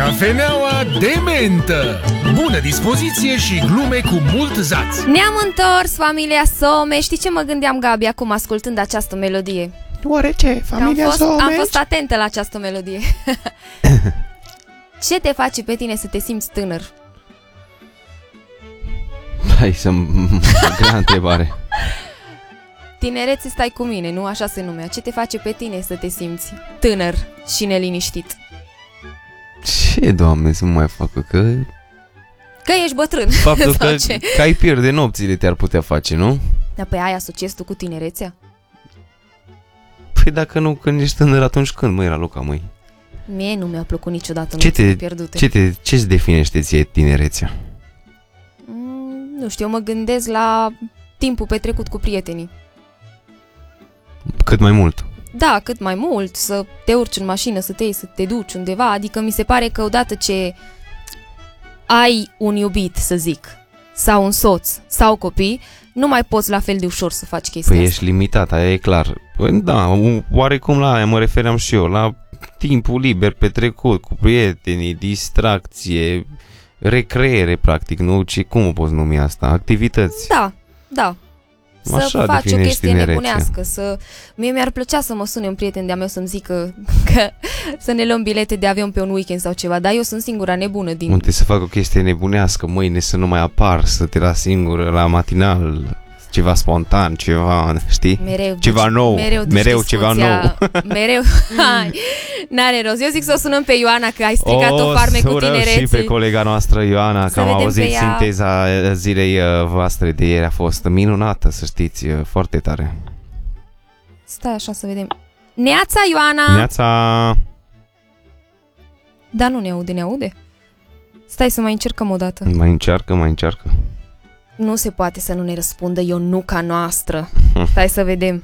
Cafeneaua de mentă. Bună dispoziție și glume cu mult zaț. Ne-am întors, familia Some. Știi ce mă gândeam, Gabi, acum ascultând această melodie? Oare ce, familia Some? Am fost atentă la această melodie. Ce te face pe tine să te simți tânăr? Hai grea întrebare. Tinerețe, stai cu mine, nu așa se numea. Ce te face pe tine să te simți tânăr și neliniștit? Ce, Doamne, să mai facă? Că ești bătrân. Faptul că ai pierde nopțile te-ar putea face, nu? Dar pe aia asociezi tu cu tinerețea? Păi dacă nu, când ești tânăr, atunci când, măi, Raluca, măi? Mie nu mi-a plăcut niciodată nopțile pierdute. Ce-ți definește ție tinerețea? Nu știu, eu mă gândesc la timpul petrecut cu prietenii. Cât mai mult. Da, cât mai mult, să te urci în mașină, să te iei, să te duci undeva. Adică mi se pare că odată ce ai un iubit, să zic, sau un soț, sau copii, nu mai poți la fel de ușor să faci chestia Păi asta. ești limitat, aia e clar. Păi da, oarecum la aia mă refeream și eu, la timpul liber petrecut cu prietenii, distracție, recreere, practic, nu? Cum o poți numi asta? Activități. Da. Să faci o chestie nebunească. Mie mi-ar plăcea să mă sune un prieten de-a meu să-mi zică că să ne luăm bilete de avion pe un weekend sau ceva, dar eu sunt singura nebună din... Unde să fac o chestie nebunească, mâine să nu mai apar, să te las singur la matinal, ceva spontan, ceva, știi? Ceva nou, mereu ceva nou. Mereu, hai, n-are rost. Eu zic să o sunăm pe Ioana, că ai stricat-o farme cu tinereții. Și pe colega noastră Ioana, că am auzit sinteza zilei voastre de ieri, a fost minunată, să știți, foarte tare. Stai așa să vedem. Neața, Ioana! Neața! Da, nu ne aude? Stai să mai încercăm o dată. Mai încearcă. Nu se poate să nu ne răspundă Ionuca noastră. Stai să vedem.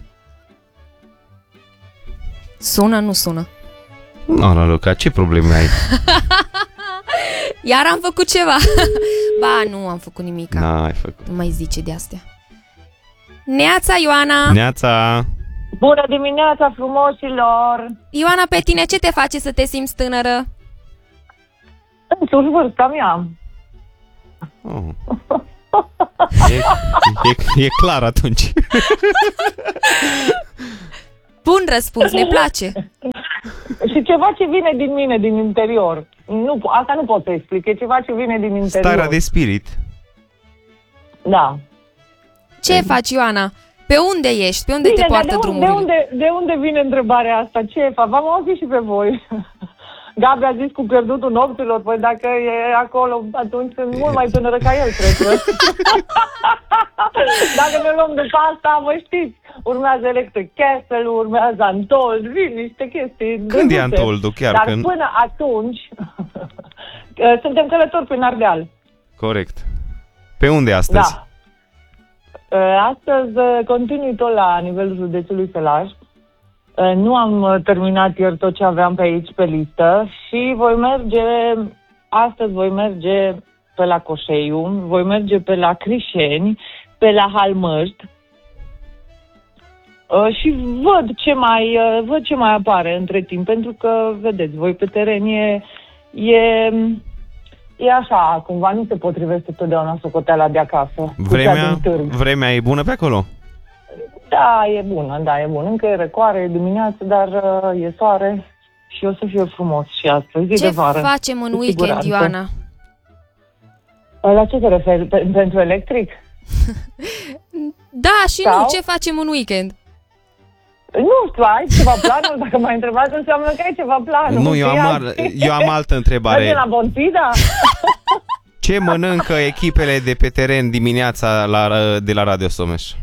Sună, nu sună? Nu, Luca, ce probleme ai? Iar am făcut ceva. Ba, nu am făcut nimic. N-ai făcut. Nu mai zice de astea. Neața, Ioana! Neața! Bună dimineața, frumoșilor! Ioana, pe tine ce te face să te simți tânără? Însuși vârsta mea. Oh. E clar atunci. Bun răspuns, ne place. Și ceva ce vine din mine, din interior. Asta nu pot să explic, e ceva ce vine din interior. Starea de spirit. Da. Ce faci, Ioana? Pe unde ești? Pe unde te poartă drumurile? De unde vine întrebarea asta? Ce fac? V-am auzit și pe voi. Gabi a zis cu pierdutul nopților, păi dacă e acolo, atunci sunt mult mai tânără ca el, cred că. Dacă ne luăm de asta, vă știți, urmează Electric Castle, urmează Untold, vin niște chestii. Când e Untold-ul chiar? Dar până atunci, suntem călători prin Ardeal. Corect. Pe unde astăzi? Da. Astăzi continui tot la nivelul județului Sălaș. Nu am terminat ieri tot ce aveam pe aici pe listă și astăzi voi merge pe la Coșeiu, voi merge pe la Crișeni, pe la Halmăști și văd ce mai apare între timp, pentru că, vedeți, voi pe teren e așa, cumva nu se potrivește totdeauna socoteala de acasă. Vremea e bună pe acolo? Da, e bună. Încă e răcoare, e dimineață, dar e soare și o să fie frumos și astăzi. Ce facem în weekend, Ioana? La ce te referi? Pentru electric? Da, și sau? Nu, ce facem în weekend? Nu știu, ai ceva planuri? Dacă m-ai întrebat, înseamnă că ai ceva planuri. Nu, eu am altă întrebare. Mergem la Bonfida? Ce mănâncă echipele de pe teren dimineața de la Radio Someș?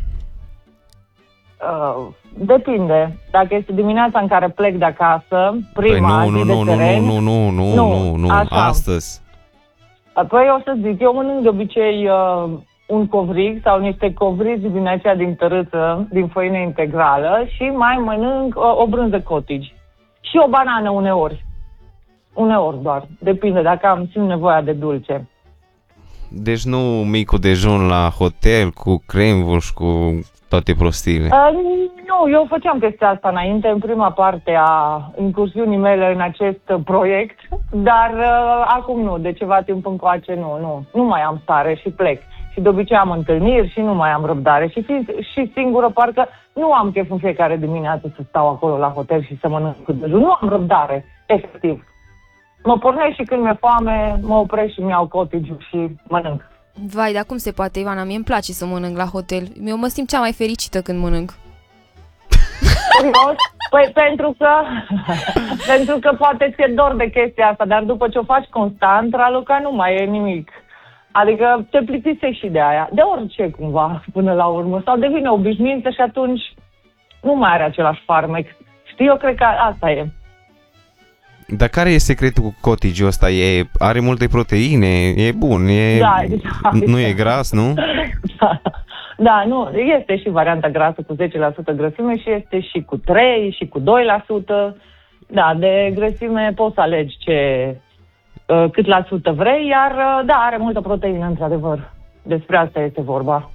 Depinde. Dacă este dimineața în care plec de acasă, prima zi de teren... Nu, astăzi. Păi o să zic, eu mănânc de obicei un covrig sau niște covrici din aceea din tărâță, din făină integrală și mai mănânc o brânză cottage. Și o banană uneori. Uneori doar. Depinde dacă simt nevoia de dulce. Deci nu micul dejun la hotel cu cremvuș, cu toate prostiile. Nu, eu făceam chestia asta înainte, în prima parte a incursiunii mele în acest proiect, dar acum nu, de ceva timp încoace nu mai am stare și plec. Și de obicei am întâlniri și nu mai am răbdare și singură, parcă nu am chef în fiecare dimineață să stau acolo la hotel și să mănânc cu dejun. Nu am răbdare, efectiv. Mă pornesc și când mi-e foame, mă opresc și mi-au cottage și mănânc. Vai, dar cum se poate, Ioana? Mie îmi place să mănânc la hotel. Eu mă simt cea mai fericită când mănânc. Serios? Păi pentru că poate ți-e dor de chestia asta, dar după ce o faci constant, Raluca, nu mai e nimic. Adică te plictisești și de aia, de orice cumva, până la urmă. Sau devine obișnuință și atunci nu mai are același farmec. Știi, eu cred că asta e. Dar care e secretul cu cottage-ul ăsta? Are multe proteine, e bun, nu e gras, nu? Da, nu, este și varianta grasă cu 10% grăsime și este și cu 3% și cu 2%. Da, de grăsime poți să alegi cât la sută vrei, iar da, are multă proteină, într-adevăr. Despre asta este vorba.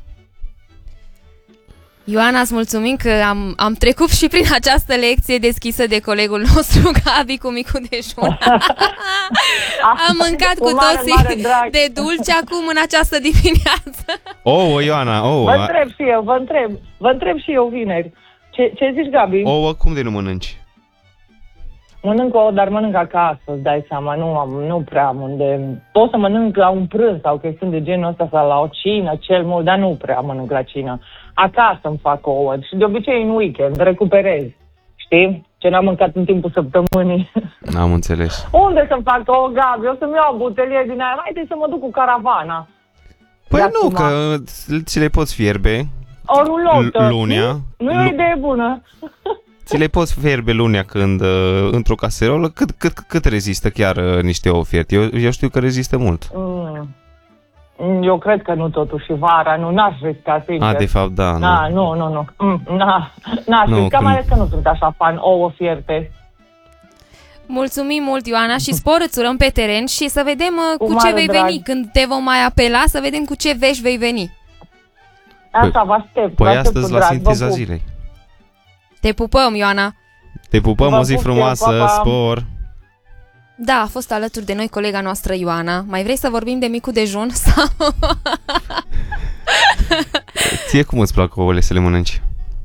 Ioana, îți mulțumim că am trecut și prin această lecție deschisă de colegul nostru, Gabi, cu micul dejun. Am mâncat cu toții de dulce acum în această dimineață. Ioana, ouă. Vă întreb și eu vineri. Ce zici, Gabi? Ouă, cum de nu mănânci? Mănânc ouă, dar mănânc acasă, îți dai seama, nu prea am unde... Pot să mănânc la un prânz sau chestiuni de genul ăsta sau la o cină, cel mult, dar nu prea mănânc la cină. Acasă îmi fac ouă și de obicei în weekend recuperez, știi? Ce n-am mâncat în timpul săptămânii. N-am înțeles. Unde să-mi fac ouă, Gabi? Eu să-mi iau o butelie din aia, haide să mă duc cu caravana. Păi nu, că ți le poți fierbe. O rulotă. Lunea. Nu e o idee bună. Ți le poți fierbe lunea când într-o caserolă. Cât rezistă chiar niște ouă fierte? Eu știu că rezistă mult. Eu cred că nu, totuși, vara, n-aș risca, sincer. De fapt, da. Nu. N-aș risca, mai ales că nu sunt așa fan ouă fierte. Mulțumim mult, Ioana, și spor îți urăm pe teren și să vedem cu ce vei veni. Când te vom mai apela, să vedem cu ce vești vei veni. Așa, vă aștept. Păi astăzi la sinteza zilei. Te pupăm, Ioana. Te pupăm, o zi frumoasă, spor. Da, a fost alături de noi colega noastră Ioana. Mai vrei să vorbim de micul dejun? Sau... Ție cum îți plac ouăle să le mănânci?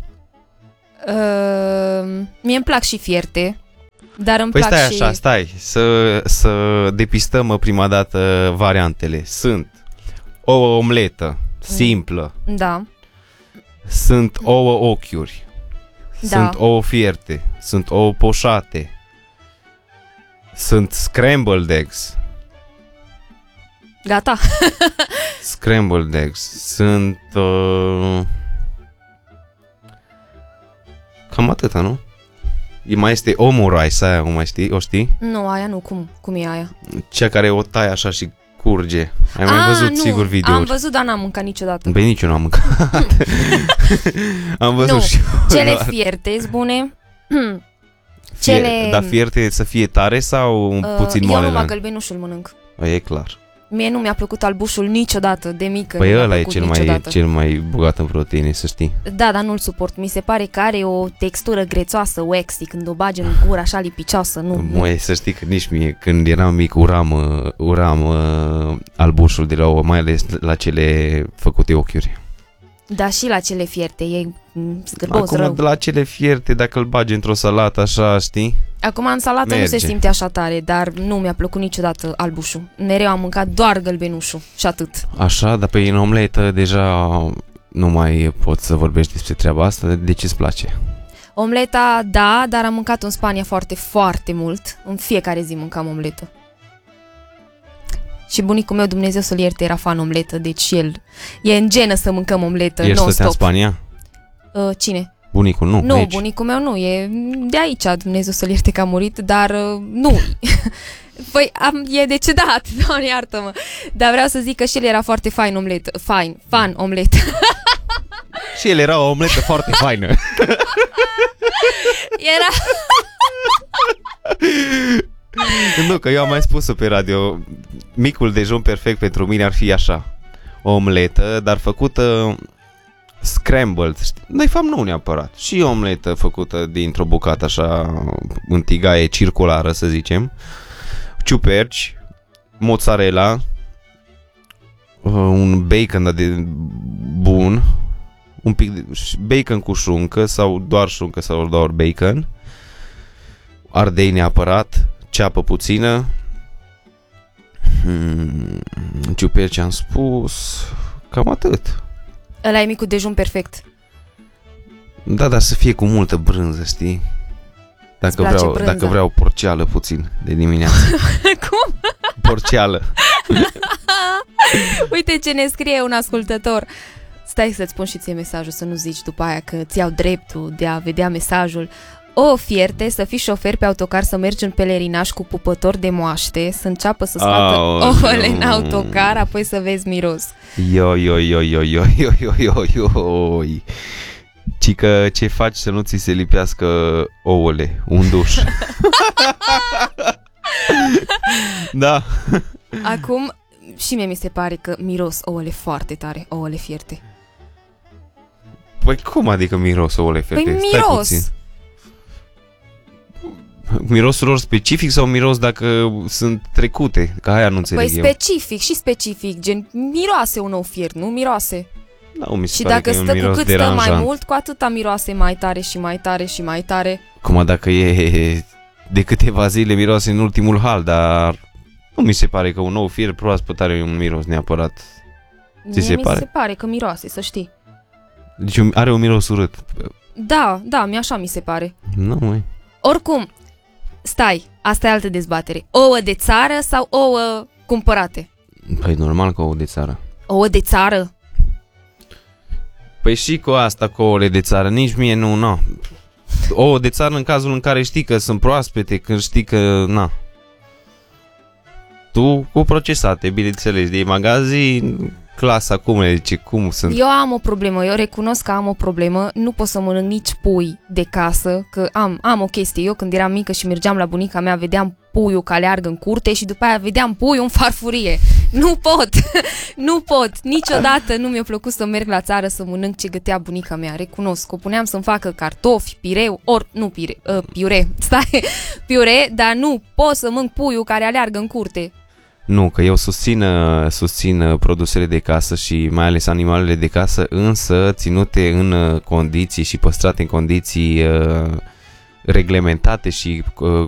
Mie îmi plac și fierte, dar îmi plac și... Stai, să depistăm prima dată variantele. Sunt ouă omletă, simplă. Da. Sunt ouă ochiuri. Da. Sunt ouă fierte. Sunt ouă poșate. Sunt scrambled eggs. Gata. Scrambled eggs. Sunt... cam atâta, nu? Mai este omurice aia, o știi? Nu, aia nu. Cum e aia? Cea care o tai așa și curge. Ai mai văzut, sigur, videouri? Am văzut, dar n-am mâncat niciodată. Băi, nici eu n-am mâncat. Am văzut și eu. Cele fierte-s bune. Dar fierte să fie tare sau puțin moale? Eu numai gălbenușul mănânc. E clar. Mie nu mi-a plăcut albușul niciodată, de mică. Păi ăla e cel mai bogat în proteine, să știi. Da, dar nu-l suport. Mi se pare că are o textură grețoasă, waxy, când o bagi în gură, așa lipicioasă. Măi, să știi că nici mie, când eram mic, uram albușul de la ouă, mai ales la cele făcute ochiuri. Da, și la cele fierte, e zgârbos rău. Acum, la cele fierte, dacă îl bagi într-o salată, așa, știi? Acum, în salată merge. Nu se simte așa tare, dar nu mi-a plăcut niciodată albușul. Mereu am mâncat doar gălbenușul și atât. Așa, dar pe în omletă deja nu mai poți să vorbești despre treaba asta. De ce îți place? Omleta, da, dar am mâncat în Spania foarte, foarte mult. În fiecare zi mâncam omletă. Și bunicul meu, Dumnezeu să-l ierte, era fan omletă, deci el e în genă să mâncăm omletă non-stop. El stătea în Spania? Cine? Bunicul, nu? Nu, aici. Bunicul meu nu, e de aici, Dumnezeu să-l ierte că a murit, dar nu. Păi e decedat, Doamne iartă-mă. Dar vreau să zic că și el era foarte fain omletă. Fan omletă. Și el era o omletă foarte faină. Era... Nu, că eu am mai spus-o pe radio. Micul dejun perfect pentru mine ar fi așa: o omletă, dar făcută scrambled, de fapt nu neapărat, și omletă făcută dintr-o bucată așa în tigaie circulară, să zicem, ciuperci, mozzarella, un bacon de bun, un pic de bacon cu șuncă sau doar șuncă sau doar bacon, ardei neapărat, ceapă puțină, ciuperci am spus, cam atât. Ăla e micul dejun perfect. Da, dar să fie cu multă brânză, știi? Dacă vreau porceală puțin de dimineață. Cum? Porceală. Uite ce ne scrie un ascultător. Stai să-ți spun și ție mesajul, să nu zici după aia că ți-au dreptul de a vedea mesajul. O, fierte, să fii șofer pe autocar, să mergi în pelerinaș cu pupător de moaște, să înceapă să scoată ouăle în autocar, apoi să vezi miros. Ioi. Cică, ce faci să nu ți se lipească ouăle? Un duș. Da. Acum, și mie mi se pare că miros ouăle foarte tare, ouăle fierte. Păi cum adică miros ouăle fierte? Păi miros! Mirosul lor specific sau miros dacă sunt trecute? Că aia nu înțeleg eu. Specific și specific, gen miroase un ou fiert, nu miroase. Da, mi se și pare dacă că stă cu cât deranjant. stă mai mult, cu atâta miroase mai tare și mai tare și mai tare. Cum dacă e de câteva zile miroase în ultimul hal, dar nu mi se pare că un ou fiert proaspăt are un miros neapărat. Ți se pare? Mi se pare că miroase, să știi. Deci are un miros urât. Da, mi-așa mi se pare. Nu, măi. Oricum, stai, asta e altă dezbatere. Ouă de țară sau ouă cumpărate? Păi normal că ouă de țară. Ouă de țară? Păi și cu asta, cu ouăle de țară, nici mie nu. Ouă de țară în cazul în care știi că sunt proaspete, când știi că, na. Tu cu procesate, bineînțeles, de magazin, clasa cum le zice, cum sunt. Eu am o problemă, eu recunosc că am o problemă, nu pot să mănânc nici pui de casă, că am o chestie. Eu când eram mică și mergeam la bunica mea, vedeam puiul că aleargă în curte și după aia vedeam puiul în farfurie. Nu pot, niciodată nu mi-a plăcut să merg la țară să mănânc ce gătea bunica mea, recunosc. O puneam să-mi facă cartofi, pireu, piure, dar nu pot să mănânc puiul care aleargă în curte. Nu, că eu susțin produsele de casă și mai ales animalele de casă, însă ținute în condiții și păstrate în condiții reglementate și